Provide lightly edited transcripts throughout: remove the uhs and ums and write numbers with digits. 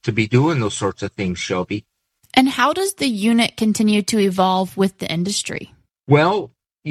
to be doing those sorts of things, Shelby. And how does the unit continue to evolve with the industry? Well,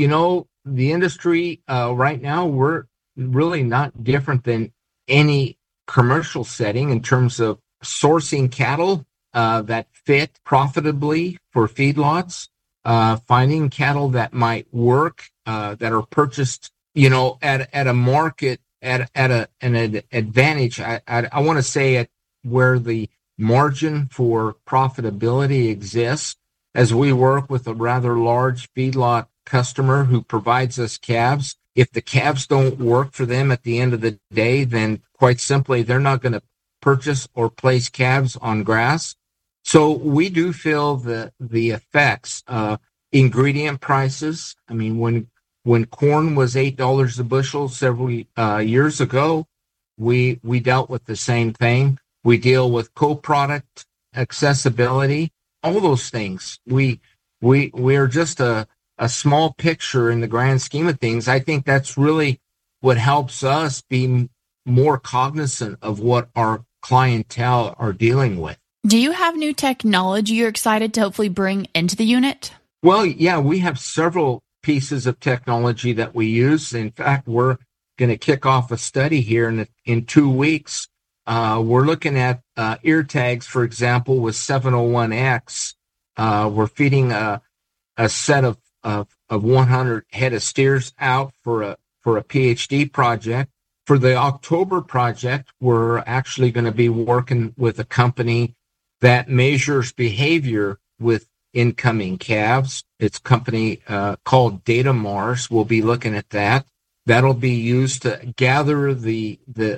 the industry right now, we're really not different than any commercial setting in terms of sourcing cattle that fit profitably for feedlots, finding cattle that might work, that are purchased, at a market, at an advantage. I want to say at where the margin for profitability exists, as we work with a rather large feedlot customer who provides us calves. If the calves don't work for them at the end of the day, then quite simply, they're not going to purchase or place calves on grass. So we do feel the effects. Ingredient prices. I mean, when corn was $8 a bushel several years ago, we dealt with the same thing. We deal with co-product accessibility, all those things. We are just a small picture in the grand scheme of things. I think that's really what helps us be more cognizant of what our clientele are dealing with. Do you have new technology you're excited to hopefully bring into the unit? Well, yeah, we have several pieces of technology that we use. In fact, we're going to kick off a study here in 2 weeks. We're looking at ear tags, for example, with 701X. We're feeding a set of 100 head of steers out for a PhD project. For the October project, we're actually going to be working with a company that measures behavior with incoming calves. It's a company called DataMars. We'll be looking at that. That'll be used to gather the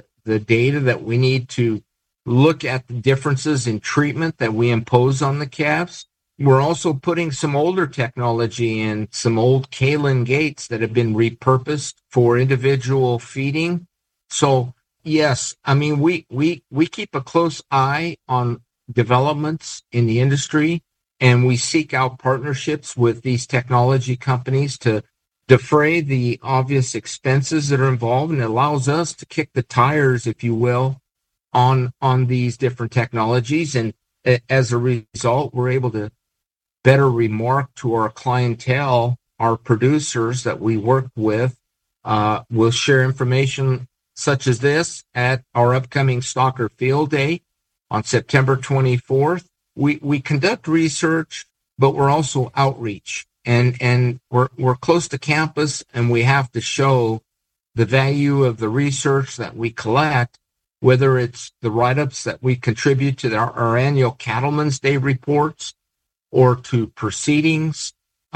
data that we need to look at the differences in treatment that we impose on the calves. We're also putting some older technology in, some old Kaolin gates that have been repurposed for individual feeding. So, yes, I mean, we keep a close eye on developments in the industry, and we seek out partnerships with these technology companies to defray the obvious expenses that are involved, and it allows us to kick the tires, if you will, on these different technologies. And as a result, we're able to better remark to our clientele, our producers that we work with. We'll share information such as this at our upcoming Stalker Field Day on September 24th. We conduct research, but we're also outreach. And we're close to campus, and we have to show the value of the research that we collect, whether it's the write-ups that we contribute to our annual Cattlemen's Day reports, or to proceedings,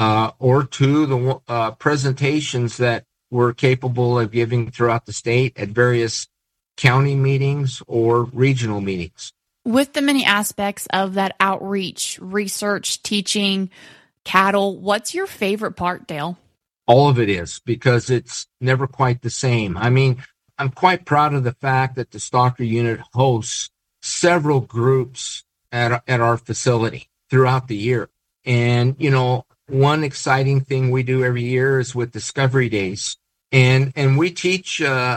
or to the presentations that we're capable of giving throughout the state at various county meetings or regional meetings. With the many aspects of that outreach, research, teaching, cattle, what's your favorite part, Dale? All of it is, because it's never quite the same. I mean, I'm quite proud of the fact that the Stalker unit hosts several groups at our facility throughout the year. And, one exciting thing we do every year is with Discovery Days. And we teach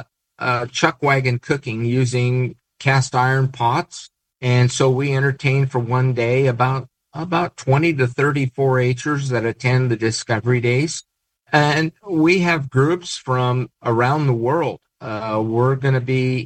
chuck wagon cooking using cast iron pots. And so we entertain for one day about 20 to 30 4-H'ers that attend the Discovery Days. And we have groups from around the world. We're going to be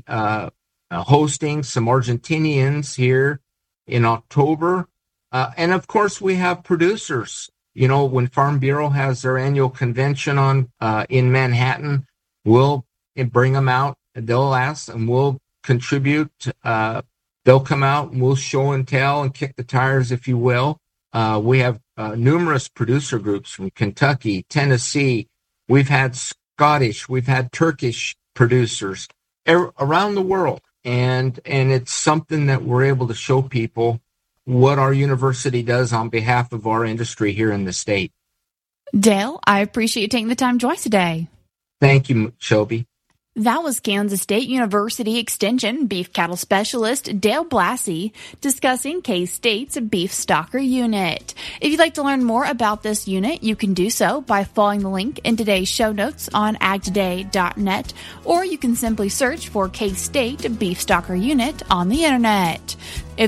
hosting some Argentinians here in October. And of course, we have producers. When Farm Bureau has their annual convention in Manhattan, we'll bring them out. They'll ask, and we'll contribute. They'll come out, and we'll show and tell and kick the tires, if you will. We have numerous producer groups from Kentucky, Tennessee. We've had Scottish, we've had Turkish producers around the world. And it's something that we're able to show people what our university does on behalf of our industry here in the state. Dale, I appreciate you taking the time to join us today. Thank you, Shelby. That was Kansas State University Extension beef cattle specialist Dale Blassie discussing K-State's Beef Stalker unit. If you'd like to learn more about this unit, you can do so by following the link in today's show notes on agtoday.net, or you can simply search for K-State Beef Stalker unit on the internet.